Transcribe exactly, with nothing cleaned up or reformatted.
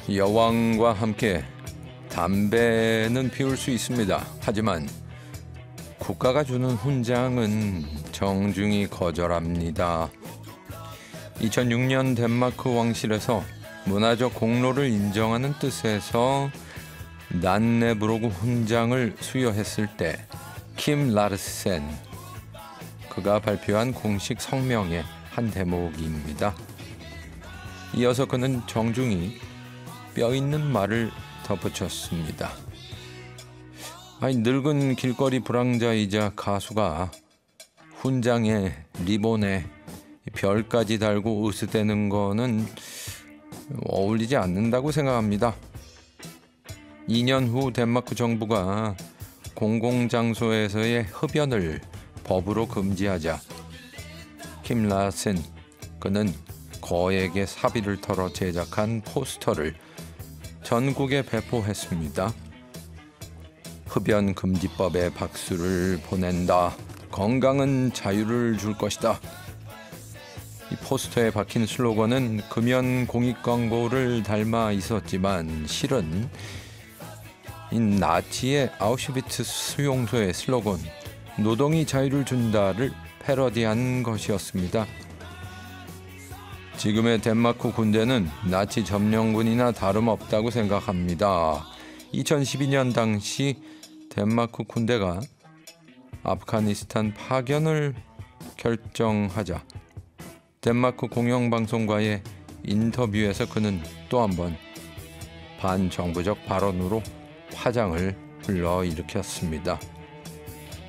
여왕과 함께 담배는 피울 수 있습니다. 하지만 국가가 주는 훈장은 정중히 거절합니다. 이천육 년 덴마크 왕실에서 문화적 공로를 인정하는 뜻에서 난네브로그 훈장을 수여했을 때 킴 라르센 그가 발표한 공식 성명의 한 대목입니다. 이어서 그는 정중히 뼈있는 말을 덧붙였습니다. 아니, 늙은 길거리 불황자이자 가수가 훈장에 리본에 별까지 달고 으스대는 거는 어울리지 않는다고 생각합니다. 이 년 후 덴마크 정부가 공공장소에서의 흡연을 법으로 금지하자 킴 라센 그는 거액의 사비를 털어 제작한 포스터를 전국에 배포했습니다. 흡연 금지법에 박수를 보낸다. 건강은 자유를 줄 것이다. 이 포스터에 박힌 슬로건은 금연 공익 광고를 닮아 있었지만 실은 이 나치의 아우슈비츠 수용소의 슬로건 노동이 자유를 준다를 패러디한 것이었습니다. 지금의 덴마크 군대는 나치 점령군이나 다름없다고 생각합니다. 이천십이 년 당시 덴마크 군대가 아프가니스탄 파견을 결정하자 덴마크 공영방송과의 인터뷰에서 그는 또 한 번 반정부적 발언으로 파장을 불러일으켰습니다.